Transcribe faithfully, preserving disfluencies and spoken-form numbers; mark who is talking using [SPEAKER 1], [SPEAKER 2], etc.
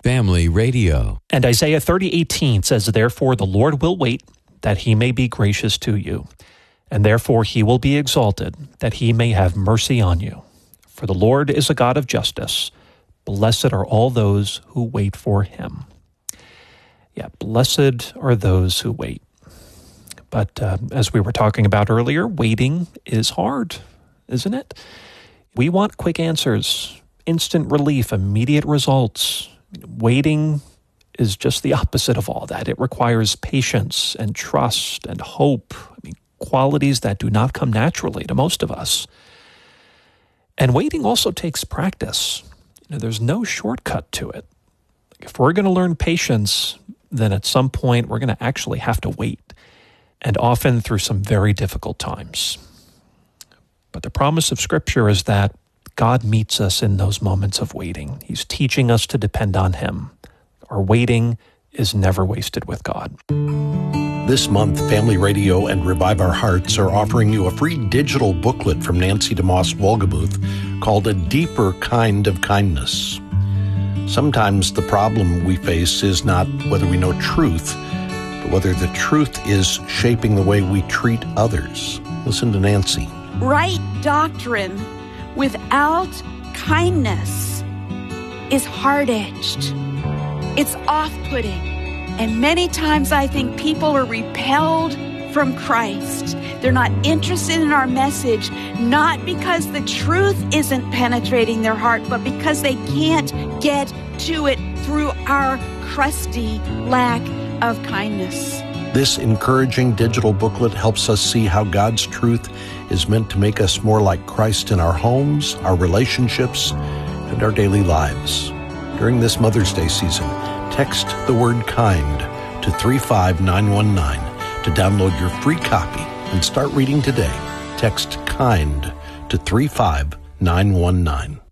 [SPEAKER 1] Family Radio.
[SPEAKER 2] And Isaiah thirty eighteen says, "Therefore the Lord will wait, that he may be gracious to you. And therefore he will be exalted, that he may have mercy on you. For the Lord is a God of justice. Blessed are all those who wait for him." Yeah, blessed are those who wait. But uh, as we were talking about earlier, waiting is hard, isn't it? We want quick answers, instant relief, immediate results. Waiting is just the opposite of all that. It requires patience and trust and hope. I mean, qualities that do not come naturally to most of us. And waiting also takes practice. You know, there's no shortcut to it. If we're going to learn patience, then at some point we're going to actually have to wait, and often through some very difficult times. But the promise of Scripture is that God meets us in those moments of waiting. He's teaching us to depend on him. Our waiting is never wasted with God.
[SPEAKER 3] This month, Family Radio and Revive Our Hearts are offering you a free digital booklet from Nancy DeMoss Wolgemuth called A Deeper Kind of Kindness. Sometimes the problem we face is not whether we know truth, but whether the truth is shaping the way we treat others. Listen to Nancy.
[SPEAKER 4] Right doctrine without kindness is hard-edged. It's off-putting. And many times I think people are repelled from Christ. They're not interested in our message, not because the truth isn't penetrating their heart, but because they can't get to it through our crusty lack of kindness.
[SPEAKER 3] This encouraging digital booklet helps us see how God's truth is meant to make us more like Christ in our homes, our relationships, and our daily lives. During this Mother's Day season, text the word kind to three five nine one nine to download your free copy and start reading today. Text kind to three five nine one nine.